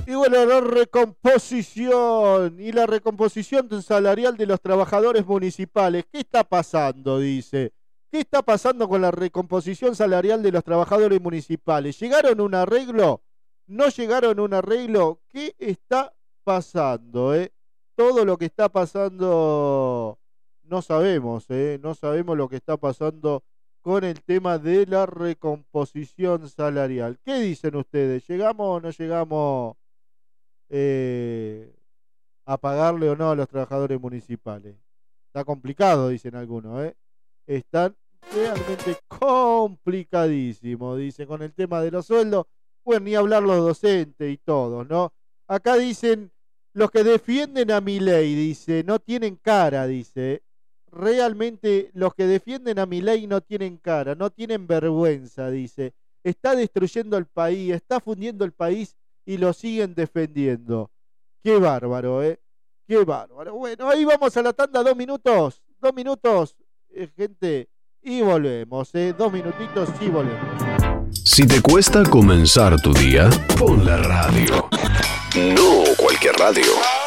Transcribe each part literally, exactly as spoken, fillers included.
Y bueno, la recomposición y la recomposición salarial de los trabajadores municipales. ¿Qué está pasando? Dice. ¿Qué está pasando con la recomposición salarial de los trabajadores municipales? ¿Llegaron a un arreglo? ¿No llegaron a un arreglo? ¿Qué está pasando? Eh? Todo lo que está pasando no sabemos, eh? No sabemos lo que está pasando con el tema de la recomposición salarial. ¿Qué dicen ustedes? ¿Llegamos o no llegamos eh, a pagarle o no a los trabajadores municipales? Está complicado, dicen algunos, ¿eh? Están realmente complicadísimo, dice, con el tema de los sueldos. Bueno, ni hablar los docentes y todos, ¿no? Acá dicen, los que defienden a Milei, dice, no tienen cara, dice. Realmente los que defienden a Milei no tienen cara, no tienen vergüenza, dice. Está destruyendo el país, está fundiendo el país y lo siguen defendiendo. Qué bárbaro, ¿eh? Qué bárbaro. Bueno, ahí vamos a la tanda, dos minutos, dos minutos, eh, gente, y volvemos, ¿eh? Dos minutitos y volvemos. Si te cuesta comenzar tu día, pon la radio. No cualquier radio.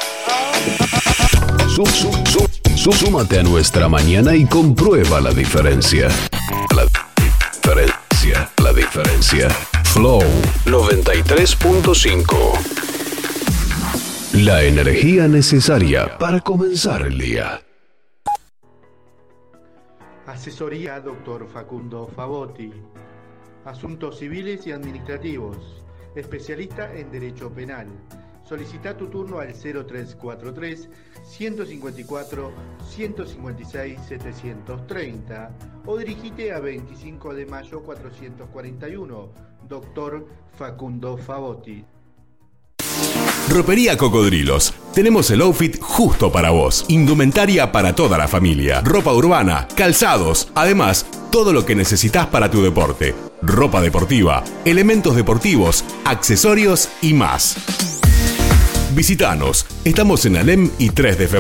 Sub, sub, sub, sub, súmate a nuestra mañana y comprueba la diferencia. La diferencia, la diferencia. Flow noventa y tres punto cinco. La energía necesaria para comenzar el día. Asesoría doctor Facundo Favotti. Asuntos civiles y administrativos. Especialista en Derecho Penal. Solicita tu turno al cero tres cuatro tres, uno cinco cuatro, uno cinco seis, setecientos treinta o dirigite a veinticinco de mayo cuatrocientos cuarenta y uno. doctor Facundo Favotti. Ropería Cocodrilos. Tenemos el outfit justo para vos. Indumentaria para toda la familia. Ropa urbana, calzados. Además, todo lo que necesitas para tu deporte. Ropa deportiva, elementos deportivos, accesorios y más. Visítanos. Estamos en Alem y tres de febrero.